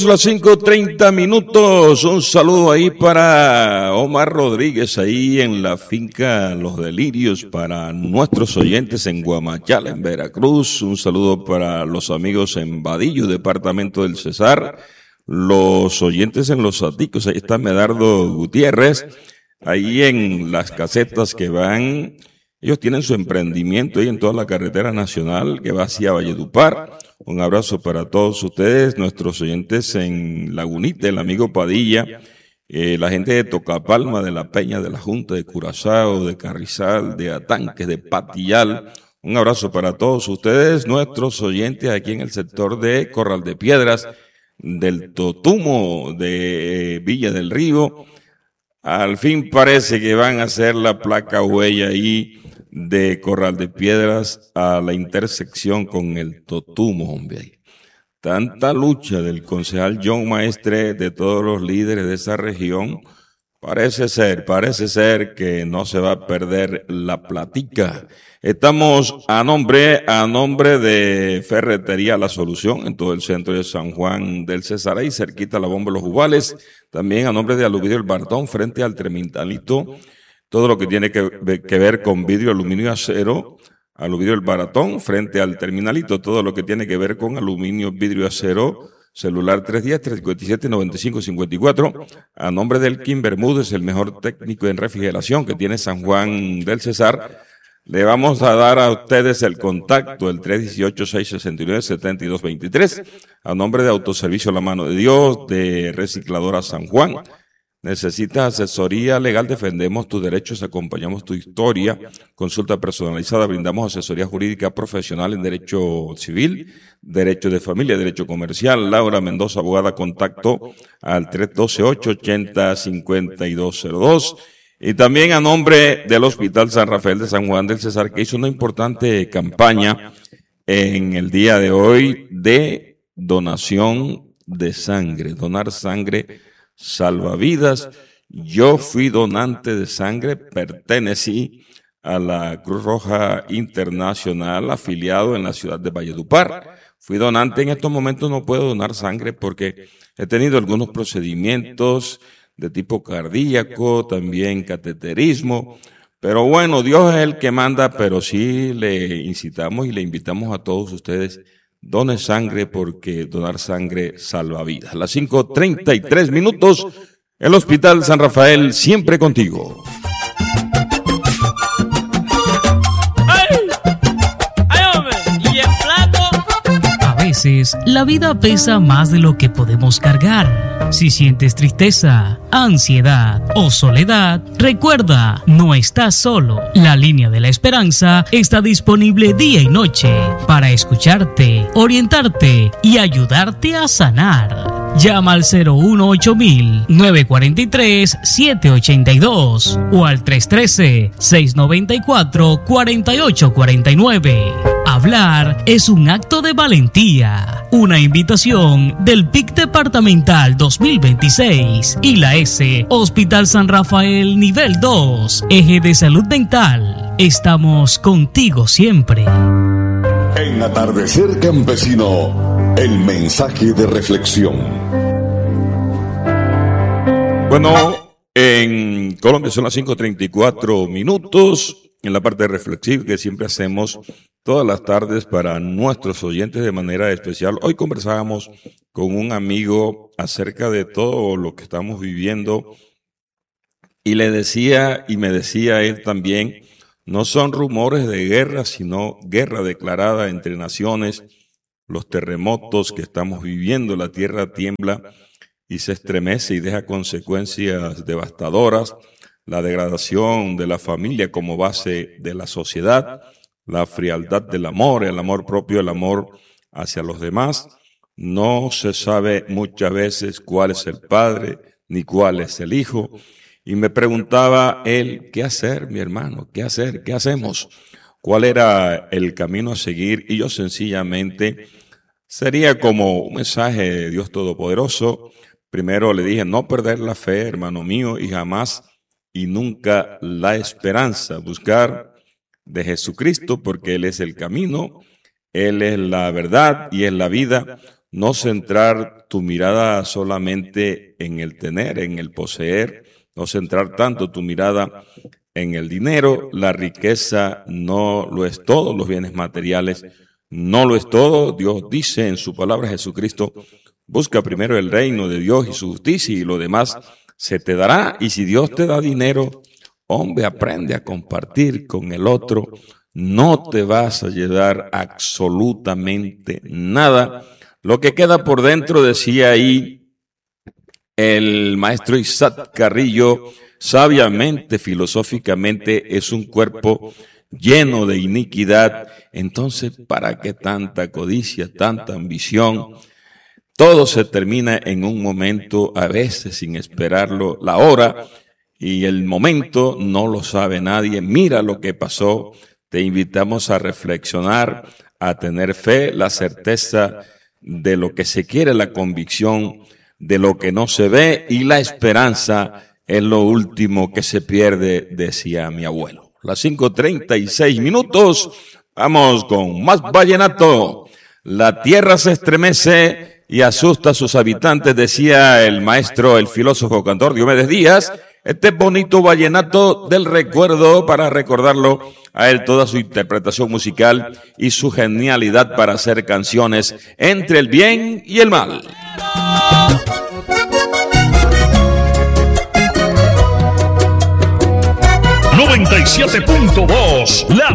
Las 5:30. Un saludo ahí para Omar Rodríguez, ahí en la finca Los Delirios, para nuestros oyentes en Guamachala, en Veracruz. Un saludo para los amigos en Vadillo, departamento del Cesar. Los oyentes en Los Aticos, ahí está Medardo Gutiérrez, ahí en las casetas que van. Ellos tienen su emprendimiento ahí en toda la carretera nacional que va hacia Valledupar. Un abrazo para todos ustedes, nuestros oyentes en Lagunita, el amigo Padilla, la gente de Tocapalma, de La Peña, de la Junta, de Curazao, de Carrizal, de Atanques, de Patillal. Un abrazo para todos ustedes, nuestros oyentes aquí en el sector de Corral de Piedras, del Totumo, de Villa del Río. Al fin parece que van a hacer la placa huella ahí de Corral de Piedras a la intersección con el Totumo, hombre. Tanta lucha del concejal John Maestre, de todos los líderes de esa región, parece ser que no se va a perder la platica. Estamos a nombre de Ferretería La Solución, en todo el centro de San Juan del Cesar, ahí cerquita la Bomba de los Jubales. También a nombre de Aluvidrio El Bartón, frente al Terminalito. Todo lo que tiene que ver con vidrio, aluminio y acero, Aluvidrio El Baratón, frente al Terminalito. Todo lo que tiene que ver con aluminio, vidrio y acero, celular 310-357-9554. A nombre del Kim Bermúdez, el mejor técnico en refrigeración que tiene San Juan del Cesar, le vamos a dar a ustedes el contacto, el 318-669-7223. A nombre de Autoservicio La Mano de Dios, de Recicladora San Juan. ¿Necesitas asesoría legal? Defendemos tus derechos, acompañamos tu historia. Consulta personalizada, brindamos asesoría jurídica profesional en derecho civil, derecho de familia, derecho comercial. Laura Mendoza, abogada, contacto al 312-880-5202. Y también a nombre del Hospital San Rafael de San Juan del Cesar, que hizo una importante campaña en el día de hoy de donación de sangre, donar sangre salva vidas. Yo fui donante de sangre, pertenecí a la Cruz Roja Internacional, afiliado en la ciudad de Valledupar. Fui donante. En estos momentos no puedo donar sangre porque he tenido algunos procedimientos de tipo cardíaco, también cateterismo. Pero bueno, Dios es el que manda, pero sí le incitamos y le invitamos a todos ustedes: done sangre, porque donar sangre salva vidas. Las 5:33. El Hospital San Rafael, siempre contigo. A veces, la vida pesa más de lo que podemos cargar. Si sientes tristeza, ansiedad o soledad, recuerda, no estás solo. La Línea de la Esperanza está disponible día y noche para escucharte, orientarte y ayudarte a sanar. Llama al 018-943-782 o al 313-694-4849. Hablar es un acto de valentía. Una invitación del PIC Departamental 2026 y la S Hospital San Rafael Nivel 2, Eje de Salud Mental. Estamos contigo siempre. En Atardecer Campesino, el mensaje de reflexión. Bueno, en Colombia son las 5:34. En la parte reflexiva que siempre hacemos todas las tardes para nuestros oyentes de manera especial. Hoy conversábamos con un amigo acerca de todo lo que estamos viviendo y le decía, y me decía él también, no son rumores de guerra, sino guerra declarada entre naciones. Los terremotos que estamos viviendo, la tierra tiembla y se estremece y deja consecuencias devastadoras. La degradación de la familia como base de la sociedad, la frialdad del amor, el amor propio, el amor hacia los demás. No se sabe muchas veces cuál es el padre ni cuál es el hijo. Y me preguntaba él, ¿qué hacer, mi hermano? ¿Qué hacer? ¿Qué hacemos? ¿Cuál era el camino a seguir? Y yo sencillamente sería como un mensaje de Dios Todopoderoso. Primero le dije, no perder la fe, hermano mío, y jamás y nunca la esperanza. Buscar de Jesucristo, porque Él es el camino, Él es la verdad y es la vida. no centrar tu mirada solamente en el tener, en el poseer, no centrar tanto tu mirada en el dinero. La riqueza no lo es todo, los bienes materiales no lo es todo. Dios dice en su palabra, Jesucristo, busca primero el reino de Dios y su justicia y lo demás se te dará. Y si Dios te da dinero, hombre, aprende a compartir con el otro. No te vas a llevar absolutamente nada. Lo que queda por dentro, decía ahí el maestro Isaac Carrillo, sabiamente, filosóficamente, es un cuerpo lleno de iniquidad. Entonces, ¿para qué tanta codicia, tanta ambición? Todo se termina en un momento, a veces sin esperarlo, la hora y el momento no lo sabe nadie. Mira lo que pasó. Te invitamos a reflexionar, a tener fe, la certeza de lo que se quiere, la convicción de lo que no se ve, y la esperanza es lo último que se pierde, decía mi abuelo. Las 5:36. Vamos con más vallenato. La tierra se estremece y asusta a sus habitantes, decía el maestro, el filósofo cantor Diomedes Díaz. Este bonito vallenato del recuerdo, para recordarlo a él, toda su interpretación musical y su genialidad para hacer canciones entre el bien y el mal. 97.2